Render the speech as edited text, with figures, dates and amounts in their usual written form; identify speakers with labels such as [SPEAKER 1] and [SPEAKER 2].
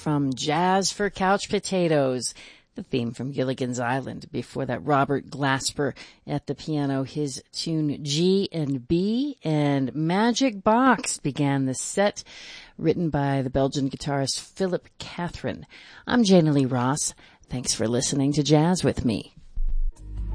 [SPEAKER 1] from Jazz for Couch Potatoes, the theme from Gilligan's Island. Before that, Robert Glasper at the piano, his tune G and B, and Magic Box began the set, written by the Belgian guitarist Philip Catherine. I'm Jana Lee Ross. Thanks for listening to Jazz with me.